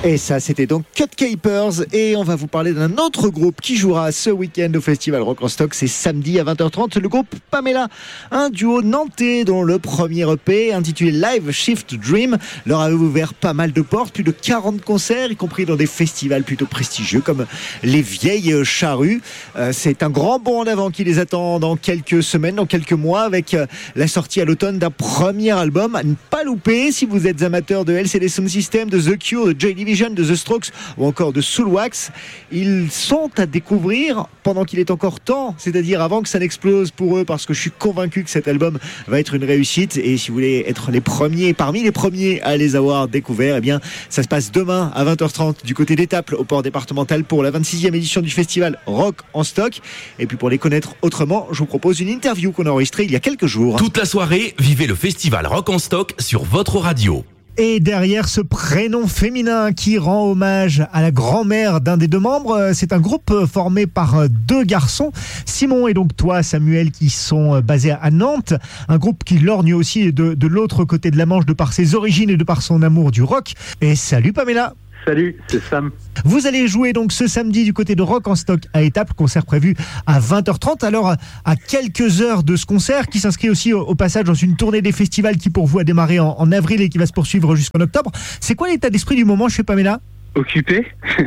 Et ça, c'était donc Cut Capers. Et on va vous parler d'un autre groupe qui jouera ce week-end au Festival Rock en Stock. C'est samedi à 20h30. Le groupe Pamela, un duo nantais dont le premier EP, intitulé Live Shift Dream, leur a ouvert pas mal de portes. Plus de 40 concerts, y compris dans des festivals plutôt prestigieux comme les Vieilles Charrues. C'est un grand bond en avant qui les attend dans quelques semaines, dans quelques mois, avec la sortie à l'automne d'un premier album à ne pas louper si vous êtes amateur de LCD Sound System, de The Cure, de Joy Division, de The Strokes ou encore de Soulwax. Ils sont à découvrir pendant qu'il est encore temps, c'est-à-dire avant que ça n'explose pour eux, parce que je suis convaincu que cet album va être une réussite. Et si vous voulez être les premiers, parmi les premiers à les avoir découverts, eh bien ça se passe demain à 20h30 du côté d'Étaples au port départemental pour la 26e édition du festival Rock en Stock. Et puis pour les connaître autrement, je vous propose une interview qu'on a enregistrée il y a quelques jours. Toute la soirée, vivez le festival Rock en Stock sur votre radio. Et derrière ce prénom féminin qui rend hommage à la grand-mère d'un des deux membres, c'est un groupe formé par deux garçons, Simon et donc toi Samuel, qui sont basés à Nantes. Un groupe qui lorgne aussi de l'autre côté de la Manche de par ses origines et de par son amour du rock. Et salut Pamela. Salut, c'est Sam. Vous allez jouer donc ce samedi du côté de Rock en Stock à Étaples, concert prévu à 20h30. Alors, à quelques heures de ce concert, qui s'inscrit aussi au passage dans une tournée des festivals qui pour vous a démarré en avril et qui va se poursuivre jusqu'en octobre, c'est quoi l'état d'esprit du moment chez Pamela ? Occupé,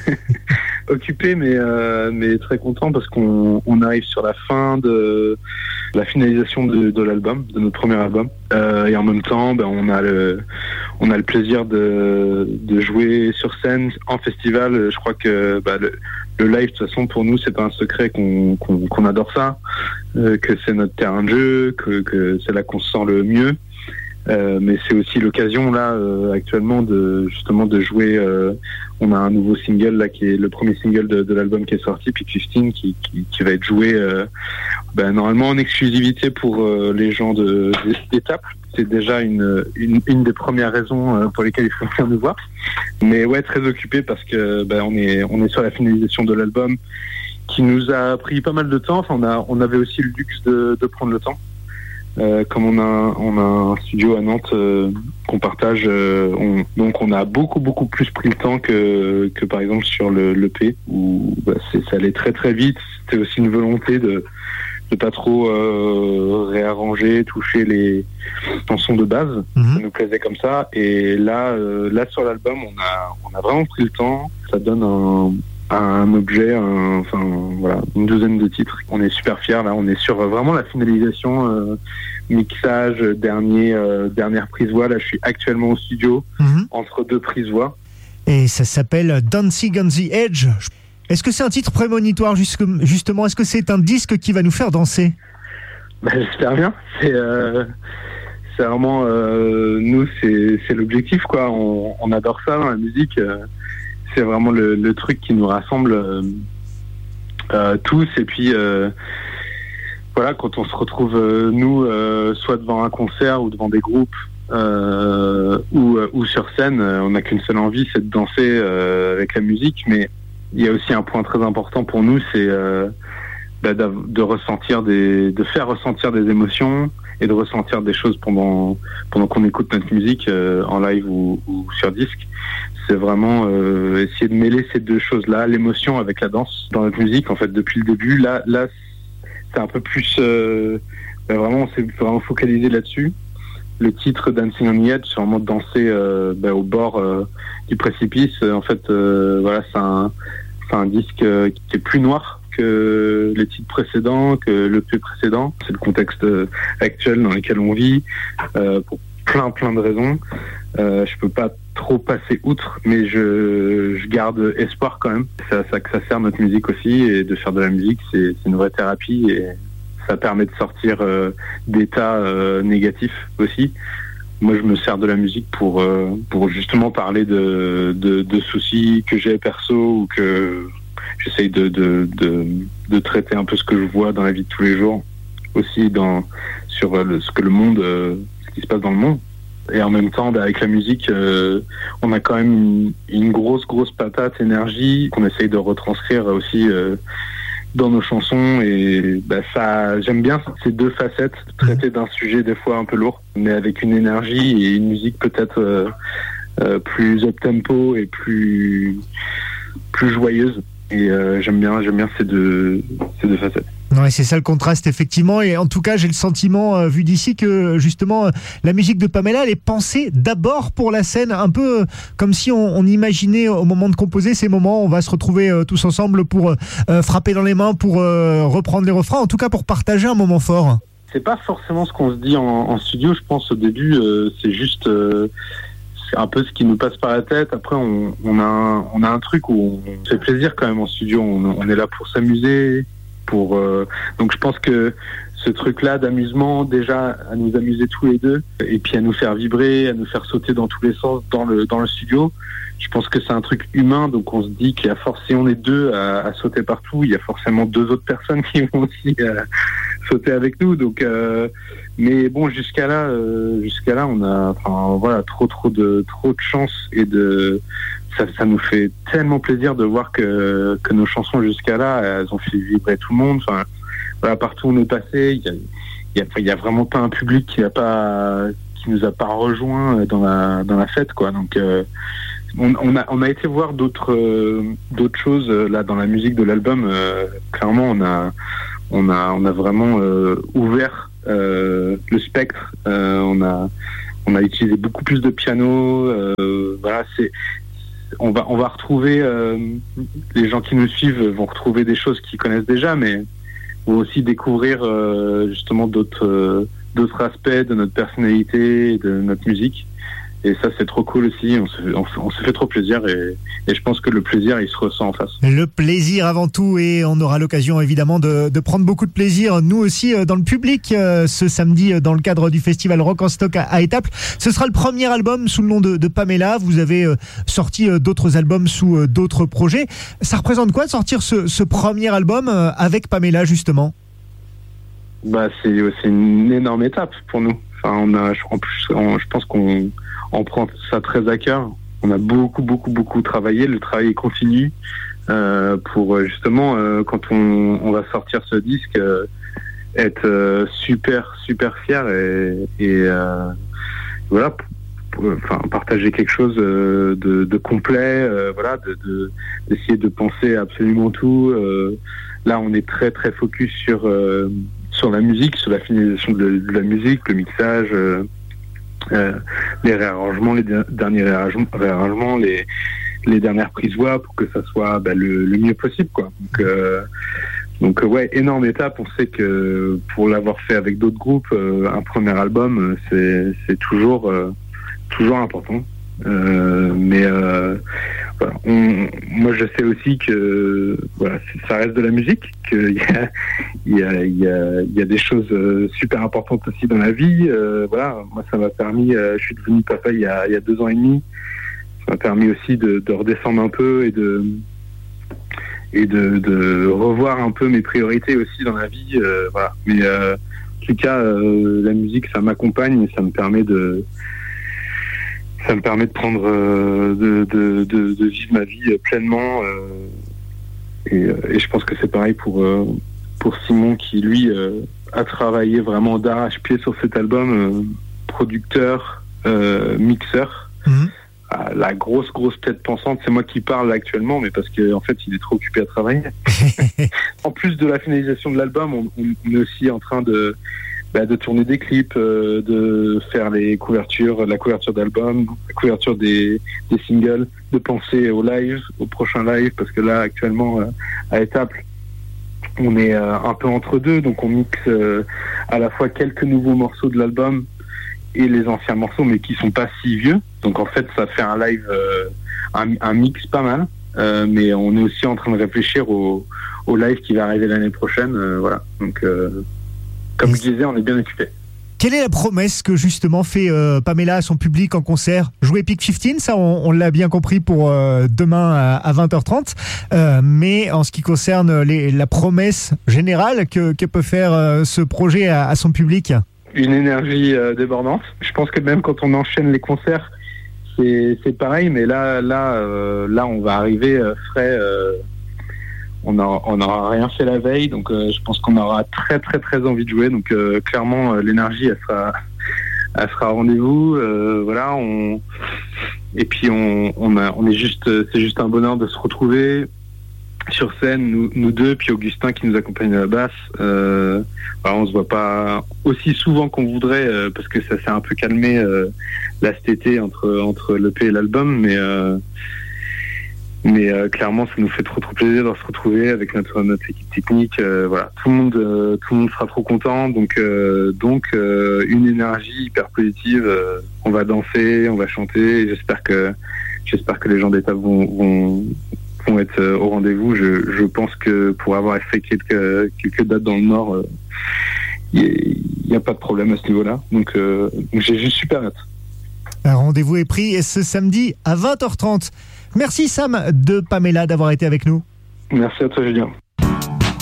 occupé, mais très content parce qu'on arrive sur la fin de la finalisation de l'album, de notre premier album, et en même temps, on a le plaisir de jouer sur scène en festival. Je crois que le live, de toute façon, pour nous, c'est pas un secret qu'on adore ça, que c'est notre terrain de jeu, que c'est là qu'on se sent le mieux. Mais c'est aussi l'occasion là actuellement de jouer. On a un nouveau single là qui est le premier single de l'album qui est sorti, Peak 15, qui va être joué normalement en exclusivité pour les gens d'Étaples. C'est déjà une des premières raisons pour lesquelles il faut venir nous voir. Mais ouais, très occupé parce que on est sur la finalisation de l'album qui nous a pris pas mal de temps. Enfin, on avait aussi le luxe de prendre le temps. Comme on a un studio à Nantes qu'on partage, on a beaucoup plus pris le temps que par exemple sur l'EP où ça allait très très vite. C'était aussi une volonté de pas trop réarranger, toucher les chansons de base. Ça nous plaisait comme ça. Et là sur l'album, on a vraiment pris le temps. Ça donne un objet, une douzaine de titres. On est super fiers là, on est sur vraiment la finalisation, mixage, dernière prise voix. Là, je suis actuellement au studio entre deux prises voix. Et ça s'appelle Dancing on the Edge. Est-ce que c'est un titre prémonitoire justement? Est-ce que c'est un disque qui va nous faire danser? J'espère bien. C'est vraiment nous, c'est l'objectif quoi. On adore ça dans la musique. C'est vraiment le truc qui nous rassemble tous. Et puis quand on se retrouve soit devant un concert ou devant des groupes ou sur scène, on n'a qu'une seule envie, c'est de danser avec la musique. Mais il y a aussi un point très important pour nous, c'est de faire ressentir des émotions et de ressentir des choses pendant qu'on écoute notre musique en live ou sur disque. C'est vraiment essayer de mêler ces deux choses-là, l'émotion avec la danse dans notre musique. En fait, depuis le début, là, c'est un peu plus vraiment, on s'est vraiment focalisé là-dessus. Le titre Dancing on the Edge, c'est vraiment de danser au bord du précipice. En fait, c'est un disque qui est plus noir que les titres précédents, que l'EP précédent. C'est le contexte actuel dans lequel on vit, pour plein de raisons. Je peux pas trop passer outre, mais je garde espoir quand même. C'est à ça que ça sert notre musique aussi, et de faire de la musique, c'est une vraie thérapie, et ça permet de sortir d'états négatifs aussi. Moi, je me sers de la musique pour justement parler de soucis que j'ai perso, ou que j'essaye de traiter un peu ce que je vois dans la vie de tous les jours, aussi sur ce que le monde, ce qui se passe dans le monde. Et en même temps, avec la musique, on a quand même une grosse patate énergie qu'on essaye de retranscrire aussi dans nos chansons. Et ça, j'aime bien ces deux facettes, traiter d'un sujet des fois un peu lourd, mais avec une énergie et une musique peut-être plus up tempo et plus joyeuse. Et j'aime bien ces deux facettes. Ouais, c'est ça le contraste, effectivement. Et en tout cas, j'ai le sentiment, vu d'ici, que justement, la musique de Pamela, elle est pensée d'abord pour la scène, un peu comme si on imaginait au moment de composer ces moments, on va se retrouver tous ensemble pour frapper dans les mains, pour reprendre les refrains, en tout cas pour partager un moment fort. C'est pas forcément ce qu'on se dit en studio, je pense au début, c'est juste c'est un peu ce qui nous passe par la tête. Après, on a un truc où on fait plaisir quand même en studio, on est là pour s'amuser. Donc je pense que ce truc-là d'amusement, déjà à nous amuser tous les deux, et puis à nous faire vibrer, à nous faire sauter dans tous les sens dans le studio, je pense que c'est un truc humain. Donc on se dit qu'il y a si on est deux à sauter partout, il y a forcément deux autres personnes qui vont aussi sauter avec nous. Donc mais bon, jusqu'à là on a trop de chance, et ça nous fait tellement plaisir de voir que nos chansons jusqu'à là, elles ont fait vibrer tout le monde. Enfin, voilà, partout où on est passé, il y a vraiment pas un public qui nous a pas rejoint dans la fête, quoi. Donc on a été voir d'autres choses là dans la musique de l'album. Clairement, on a vraiment ouvert le spectre. On a utilisé beaucoup plus de piano. Voilà, on va retrouver, les gens qui nous suivent vont retrouver des choses qu'ils connaissent déjà, mais vont aussi découvrir justement d'autres aspects de notre personnalité et de notre musique. Et ça, c'est trop cool aussi. On se fait trop plaisir, et je pense que le plaisir, il se ressent en face. Le plaisir avant tout, et on aura l'occasion évidemment de prendre beaucoup de plaisir, nous aussi, dans le public, ce samedi, dans le cadre du festival Rock en Stock à Étaples. Ce sera le premier album sous le nom de Pamela. Vous avez sorti d'autres albums sous d'autres projets. Ça représente quoi de sortir ce premier album avec Pamela, justement? C'est une énorme étape pour nous. Enfin, je pense qu'on prend ça très à cœur. On a beaucoup travaillé. Le travail continue pour justement, quand on va sortir ce disque, être super fier et voilà, partager quelque chose de complet. Voilà, d'essayer de penser à absolument tout. Là, on est très focus sur la musique, sur la finalisation de la musique, le mixage, les réarrangements, les derniers réarrangements, les dernières prises voix, pour que ça soit le mieux possible, quoi. Donc ouais, énorme étape. On sait que pour l'avoir fait avec d'autres groupes, un premier album, c'est toujours important. Mais voilà, moi je sais aussi que voilà, ça reste de la musique, qu'il y a des choses super importantes aussi dans la vie. Voilà, moi ça m'a permis, je suis devenu papa il y a 2 ans et demi. Ça m'a permis aussi de redescendre un peu et de revoir un peu mes priorités aussi dans la vie. Voilà. Mais en tout cas, la musique, ça m'accompagne, et ça me permet de prendre, de vivre ma vie pleinement. Et je pense que c'est pareil pour Simon, qui lui a travaillé vraiment d'arrache-pied sur cet album, producteur, mixeur. Mm-hmm. La grosse tête pensante, c'est moi qui parle actuellement, mais parce qu'en fait il est trop occupé à travailler. En plus de la finalisation de l'album, on est aussi en train de tourner des clips, de faire la couverture d'album, la couverture des singles, de penser au prochain live, parce que là actuellement à Étaples, on est un peu entre deux, donc on mixe à la fois quelques nouveaux morceaux de l'album et les anciens morceaux, mais qui sont pas si vieux. Donc en fait ça fait un live, un mix pas mal, mais on est aussi en train de réfléchir au live qui va arriver l'année prochaine. Voilà, donc comme je disais, on est bien occupé. Quelle est la promesse que justement fait Pamela à son public en concert? Jouer Peak 15, ça on l'a bien compris pour demain à 20h30. Mais en ce qui concerne la promesse générale que peut faire ce projet à son public? Une énergie débordante. Je pense que même quand on enchaîne les concerts, c'est pareil, mais là on va arriver frais. On n'aura rien fait la veille, donc je pense qu'on aura très envie de jouer. Donc clairement, l'énergie, elle sera au rendez-vous. Voilà, Et puis c'est juste un bonheur de se retrouver sur scène, nous deux, puis Augustin qui nous accompagne à la basse. On se voit pas aussi souvent qu'on voudrait parce que ça s'est un peu calmé là cet été entre l'EP et l'album, mais clairement ça nous fait trop plaisir de se retrouver avec notre équipe technique. Voilà, tout le monde sera trop content, donc une énergie hyper positive. On va danser, on va chanter. Et j'espère que les gens d'État vont être au rendez-vous. Je pense que pour avoir fait quelques dates dans le Nord, il n'y a pas de problème à ce niveau-là. Donc j'ai juste super hâte. Un rendez-vous est pris ce samedi à 20h30. Merci Sam de Pamela d'avoir été avec nous. Merci à toi Julien.